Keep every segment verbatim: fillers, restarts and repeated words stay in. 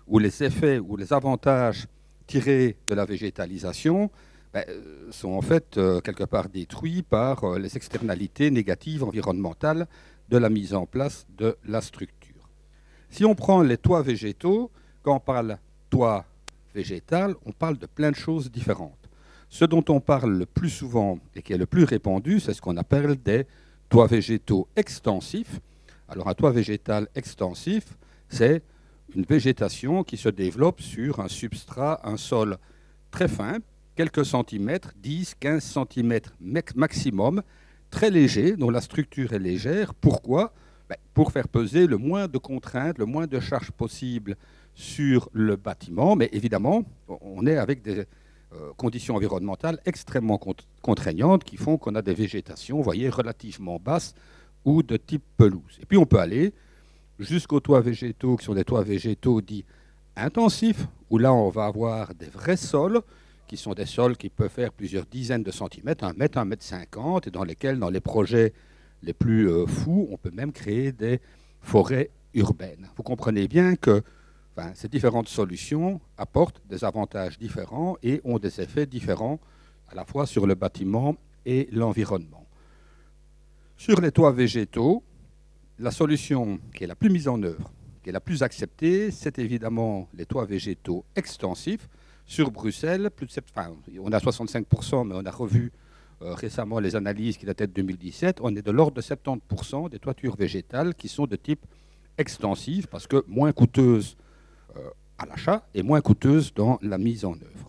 où les effets ou les avantages tirés de la végétalisation ben, sont en fait euh, quelque part détruits par euh, les externalités négatives environnementales de la mise en place de la structure. Si on prend les toits végétaux, quand on parle toit végétal, on parle de plein de choses différentes. Ce dont on parle le plus souvent et qui est le plus répandu, c'est ce qu'on appelle des toits végétaux extensifs. Alors un toit végétal extensif, c'est une végétation qui se développe sur un substrat, un sol très fin, quelques centimètres, dix, quinze centimètres maximum, très léger, dont la structure est légère. Pourquoi ? Ben, pour faire peser le moins de contraintes, le moins de charges possible sur le bâtiment. Mais évidemment, on est avec des euh, conditions environnementales extrêmement contraignantes qui font qu'on a des végétations, vous voyez, relativement basses ou de type pelouse. Et puis on peut aller jusqu'aux toits végétaux, qui sont des toits végétaux dits intensifs, où là on va avoir des vrais sols, qui sont des sols qui peuvent faire plusieurs dizaines de centimètres, un mètre, un mètre cinquante, et dans lesquels, dans les projets les plus euh, fous, on peut même créer des forêts urbaines. Vous comprenez bien que enfin, ces différentes solutions apportent des avantages différents et ont des effets différents à la fois sur le bâtiment et l'environnement. Sur les toits végétaux, la solution qui est la plus mise en œuvre, qui est la plus acceptée, c'est évidemment les toits végétaux extensifs. Sur Bruxelles, plus de sept, enfin, on a soixante-cinq pour cent, mais on a revu euh, récemment les analyses qui datent de deux mille dix-sept. On est de l'ordre de soixante-dix pour cent des toitures végétales qui sont de type extensif, parce que moins coûteuses euh, à l'achat et moins coûteuses dans la mise en œuvre.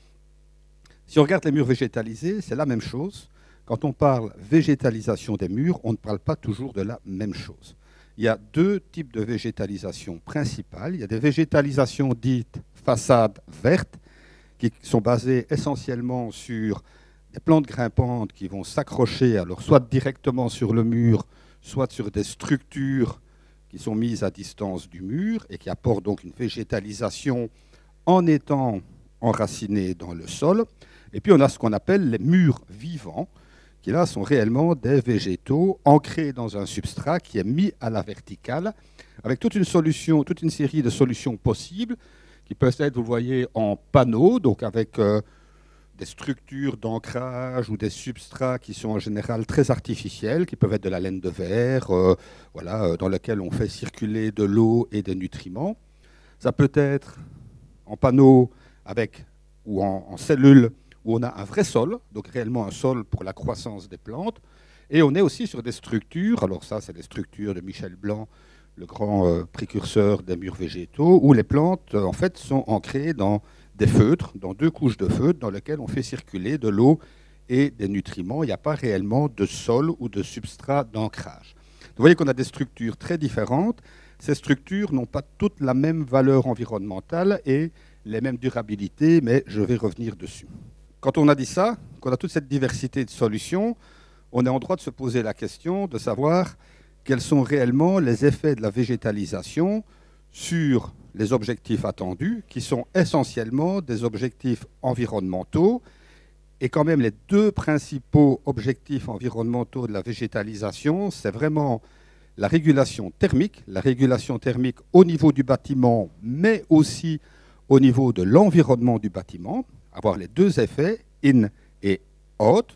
Si on regarde les murs végétalisés, c'est la même chose. Quand on parle végétalisation des murs, on ne parle pas toujours de la même chose. Il y a deux types de végétalisation principales. Il y a des végétalisations dites façades vertes, qui sont basées essentiellement sur des plantes grimpantes qui vont s'accrocher, alors soit directement sur le mur, soit sur des structures qui sont mises à distance du mur et qui apportent donc une végétalisation en étant enracinées dans le sol. Et puis on a ce qu'on appelle les murs vivants, qui là sont réellement des végétaux ancrés dans un substrat qui est mis à la verticale, avec toute une solution, toute une série de solutions possibles, qui peuvent être, vous le voyez, en panneaux, donc avec euh, des structures d'ancrage ou des substrats qui sont en général très artificiels, qui peuvent être de la laine de verre, euh, voilà, euh, dans lequel on fait circuler de l'eau et des nutriments. Ça peut être en panneaux avec, ou en, en cellules, où on a un vrai sol, donc réellement un sol pour la croissance des plantes. Et on est aussi sur des structures, alors ça c'est les structures de Michel Blanc, le grand euh, précurseur des murs végétaux, où les plantes euh, en fait sont ancrées dans des feutres, dans deux couches de feutres, dans lesquelles on fait circuler de l'eau et des nutriments. Il n'y a pas réellement de sol ou de substrat d'ancrage. Vous voyez qu'on a des structures très différentes. Ces structures n'ont pas toutes la même valeur environnementale et les mêmes durabilités, mais je vais revenir dessus. Quand on a dit ça, qu'on a toute cette diversité de solutions, on est en droit de se poser la question de savoir quels sont réellement les effets de la végétalisation sur les objectifs attendus, qui sont essentiellement des objectifs environnementaux. Et quand même, les deux principaux objectifs environnementaux de la végétalisation, c'est vraiment la régulation thermique, la régulation thermique au niveau du bâtiment, mais aussi au niveau de l'environnement du bâtiment, avoir les deux effets, in et out.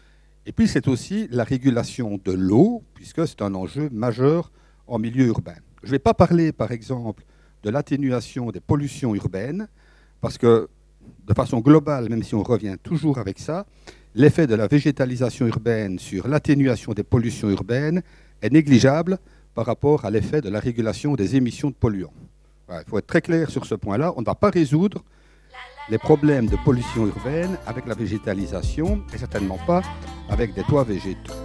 Et puis c'est aussi la régulation de l'eau, puisque c'est un enjeu majeur en milieu urbain. Je ne vais pas parler, par exemple, de l'atténuation des pollutions urbaines, parce que, de façon globale, même si on revient toujours avec ça, l'effet de la végétalisation urbaine sur l'atténuation des pollutions urbaines est négligeable par rapport à l'effet de la régulation des émissions de polluants. Voilà, il faut être très clair sur ce point-là. On ne va pas résoudre les problèmes de pollution urbaine avec la végétalisation et certainement pas avec des toits végétaux.